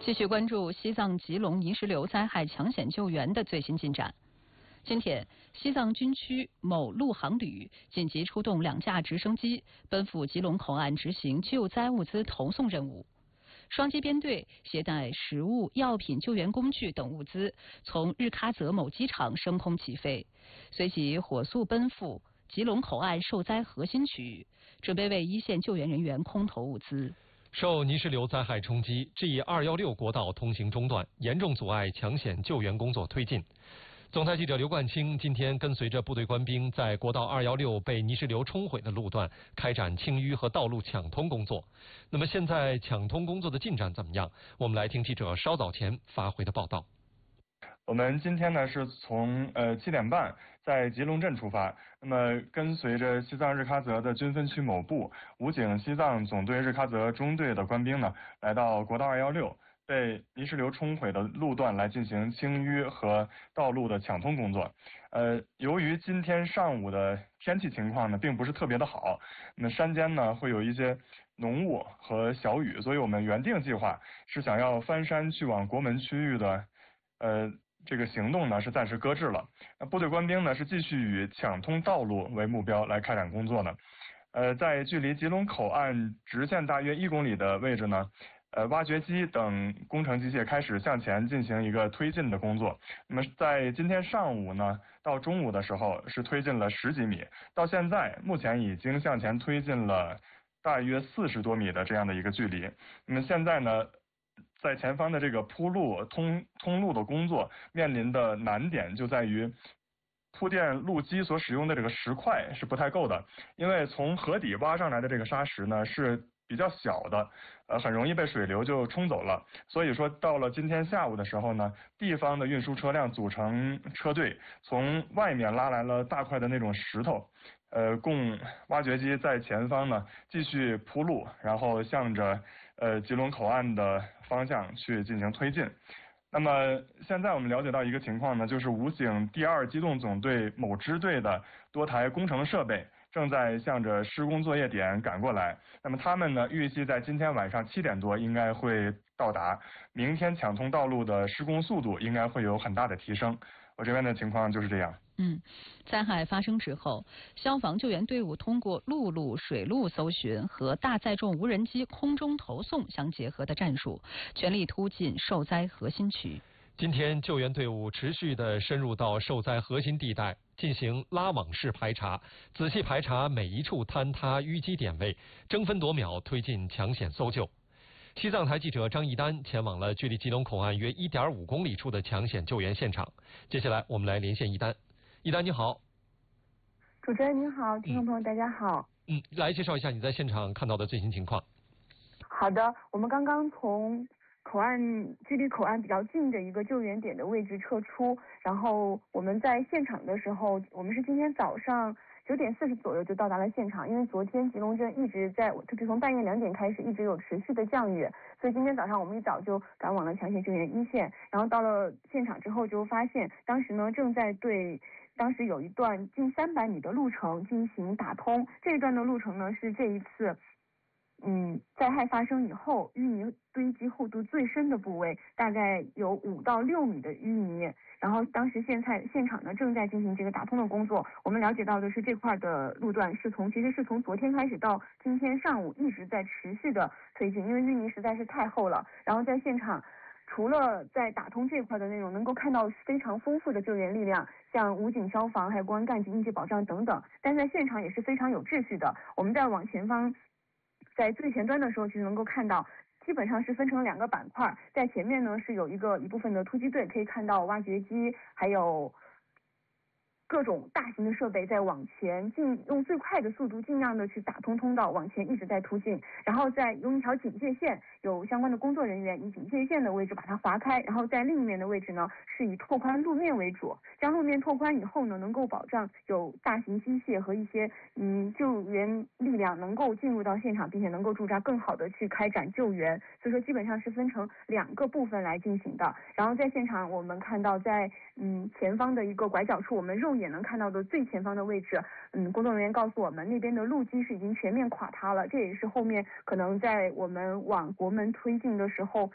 继续关注西藏吉隆泥石流灾害抢险救援的最新进展。今天，西藏军区某陆航旅紧急出动2架直升机，奔赴吉隆口岸执行救灾物资投送任务。双机编队携带食物、药品、救援工具等物资，从日喀则某机场升空起飞，随即火速奔赴吉隆口岸受灾核心区域，准备为一线救援人员空投物资。 受泥石流灾害冲击 ，G216 国道通行中断，严重阻碍抢险救援工作推进。总台记者刘冠清今天跟随着部队官兵，在国道216被泥石流冲毁的路段开展清淤和道路抢通工作。那么现在抢通工作的进展怎么样？我们来听记者稍早前发回的报道。 我们今天呢是从7点半在吉隆镇出发，那么跟随着西藏日喀则的军分区某部武警西藏总队日喀则中队的官兵呢，来到国道216被泥石流冲毁的路段来进行清淤和道路的抢通工作。由于今天上午的天气情况呢并不是特别的好，那么山间呢会有一些浓雾和小雨，所以我们原定计划是想要翻山去往国门区域的这个行动呢是暂时搁置了。部队官兵呢是继续以抢通道路为目标来开展工作的。在距离吉隆口岸直线大约1公里的位置呢，挖掘机等工程机械开始向前进行一个推进的工作。那么在今天上午呢，到中午的时候是推进了10几米，到现在目前已经向前推进了大约40多米的这样的一个距离。那么现在呢，在前方的这个铺路通路的工作面临的难点就在于铺垫路基所使用的这个石块是不太够的，因为从河底挖上来的这个沙石呢是比较小的，很容易被水流就冲走了。所以说到了今天下午的时候呢，地方的运输车辆组成车队，从外面拉来了大块的那种石头，供挖掘机在前方呢继续铺路，然后向着吉隆口岸的方向去进行推进。那么现在我们了解到一个情况呢，就是武警第2机动总队某支队的多台工程设备正在向着施工作业点赶过来。那么他们呢，预计在今天晚上7点多应该会到达，明天抢通道路的施工速度应该会有很大的提升。我这边的情况就是这样。 灾害发生之后，消防救援队伍通过陆路、水路搜寻和大载重无人机空中投送相结合的战术，全力突进受灾核心区。 今天救援队伍持续地深入到受灾核心地带，进行拉网式排查，仔细排查每一处坍塌淤积点位，争分夺秒推进抢险搜救。西藏台记者张一丹前往了距离吉隆口岸约1.5公里处的抢险救援现场。接下来我们来连线一丹。一丹你好。 主持人您好，听众朋友大家好。 来介绍一下你在现场看到的最新情况。 好的，我们刚刚从距离口岸比较近的一个救援点的位置撤出，然后我们在现场的时候，我们是今天早上9点40左右就到达了现场，因为昨天吉隆镇一直特别从半夜2点开始一直有持续的降雨，所以今天早上我们一早就赶往了抢险救援一线，然后到了现场之后就发现，当时呢正在对当时有一段近300米的路程进行打通，这一段的路程呢是这一次灾害发生以后淤泥堆积厚度最深的部位，大概有5到6米的淤泥，然后当时现场呢正在进行这个打通的工作。我们了解到的是这块的路段其实是从昨天开始到今天上午一直在持续的推进，因为淤泥实在是太厚了。然后在现场除了在打通这块的内容，能够看到非常丰富的救援力量，像武警、消防还有公安干警、应急保障等等，但在现场也是非常有秩序的。我们在往前方在最前端的时候，其实能够看到基本上是分成2个板块，在前面呢是有一部分的突击队，可以看到挖掘机还有各种大型的设备在往前用最快的速度尽量的去打通通道，往前一直在突进。然后在用一条警戒线，有相关的工作人员以警戒线的位置把它划开，然后在另一面的位置呢是以拓宽路面为主，将路面拓宽以后呢，能够保障有大型机械和一些救援力量能够进入到现场，并且能够驻扎更好的去开展救援。所以说基本上是分成2个部分来进行的。然后在现场我们看到在前方的一个拐角处，我们肉眼能看到的最前方的位置，工作人员告诉我们那边的路基是已经全面垮塌了，这也是后面可能在我们往国门推进的时候